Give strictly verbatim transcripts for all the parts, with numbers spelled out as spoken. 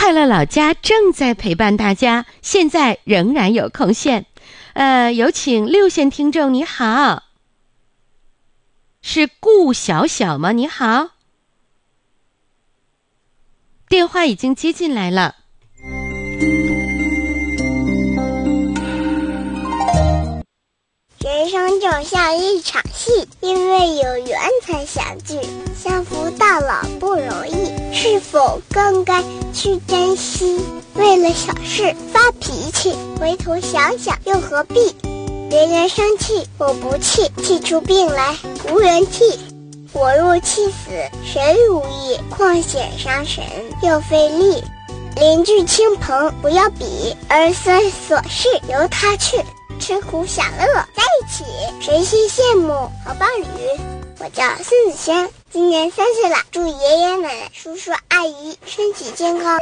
快乐老家正在陪伴大家，现在仍然有空线。呃，有请六线听众，你好，是顾小小吗？你好，电话已经接进来了。 人生就像一场戏，因为有缘才相聚，相扶到老不容易，是否更该去珍惜？为了小事发脾气，回头想想又何必？别人生气我不气，气出病来无人替。我若气死谁如意，况且伤神又费力。邻居亲朋不要比，儿孙琐事由他去。吃苦享乐在一起，谁先羡慕好伴侣？我叫孙子轩，今年三岁了，祝爷爷奶奶、叔叔阿姨身体健康。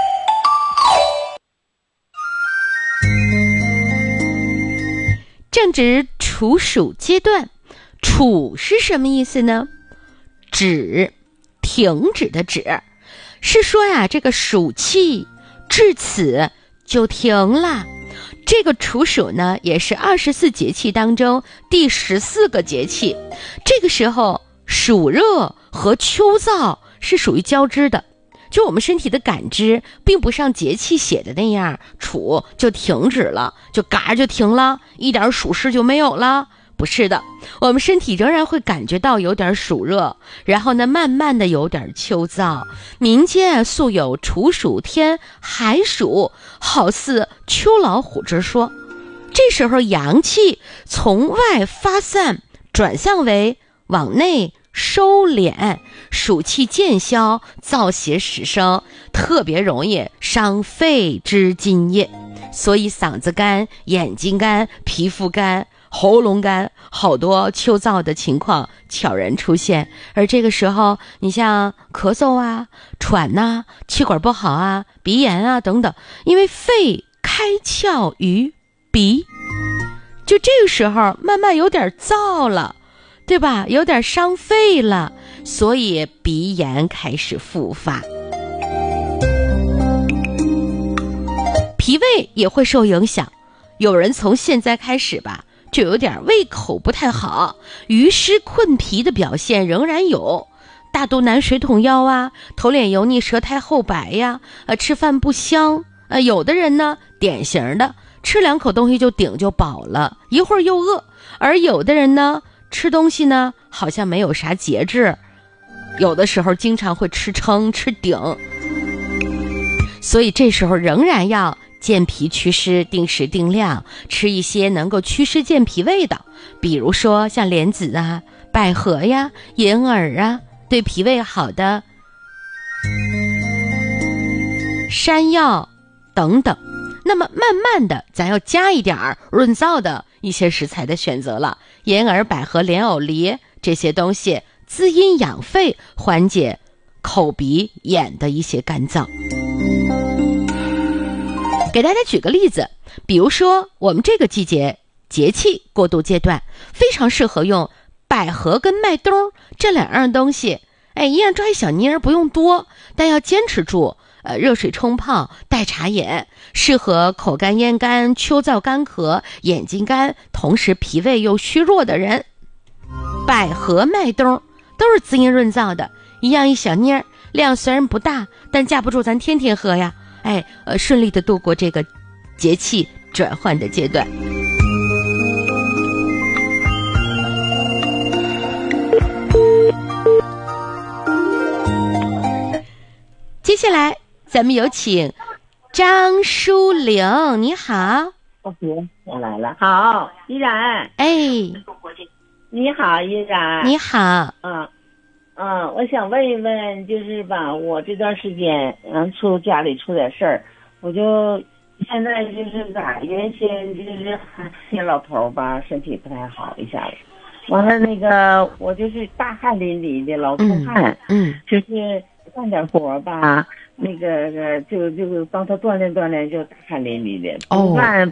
正值处暑阶段，处是什么意思呢？止，停止的止，是说呀，这个暑气至此就停了。这个处暑呢，也是二十四节气当中第十四个节气。这个时候，暑热和秋燥是属于交织的。就我们身体的感知，并不像节气写的那样，处就停止了，就嘎就停了，一点暑湿就没有了。不是的，我们身体仍然会感觉到有点暑热，然后呢，慢慢的有点秋燥。民间素有处暑天海暑，好似秋老虎之说。这时候阳气从外发散，转向为往内收敛，暑气渐消，燥邪始生，特别容易伤肺之津液。所以嗓子干、眼睛干、皮肤干、喉咙干，好多秋燥的情况悄然出现。而这个时候，你像咳嗽啊、喘呐、气管不好啊、鼻炎啊等等，因为肺开窍于鼻，就这个时候慢慢有点燥了，对吧？有点伤肺了，所以鼻炎开始复发。脾胃也会受影响，有人从现在开始吧，就有点胃口不太好，余湿困脾的表现仍然有，大肚腩、水桶腰啊，头脸油腻、舌苔厚白呀，呃，吃饭不香，呃，有的人呢，典型的吃两口东西就顶就饱了，一会儿又饿，而有的人呢，吃东西呢，好像没有啥节制，有的时候经常会吃撑、吃顶，所以这时候仍然要健脾祛湿，定时定量吃一些能够祛湿健脾胃的，比如说像莲子啊、百合呀、银耳啊，对脾胃好的山药等等。那么慢慢的咱要加一点儿润燥的一些食材的选择了，银耳、百合、莲藕、梨这些东西滋阴养肺，缓解口鼻眼的一些干燥。给大家举个例子，比如说我们这个季节节气过渡阶段，非常适合用百合跟麦冬这两样东西，哎，一样抓一小妮儿，不用多，但要坚持住。呃，热水冲泡代茶饮，适合口干咽干、秋燥干咳、眼睛干，同时脾胃又虚弱的人。百合、麦冬都是滋阴润燥的，一样一小妮儿，量虽然不大，但架不住咱天天喝呀。哎，呃，顺利的度过这个节气转换的阶段。接下来咱们有请张淑玲，你好。 哦，我来了，好，依然。 哎， 你好，依然。 你好。 嗯嗯，我想问一问，就是吧，我这段时间嗯出家里出点事儿，我就现在就是咋，原先就是些老头吧，身体不太好一下子，完了那个我就是大汗淋漓的，老出汗， 嗯，嗯就是干点活吧。那个就就帮他锻炼锻炼，就大汗淋漓的。不干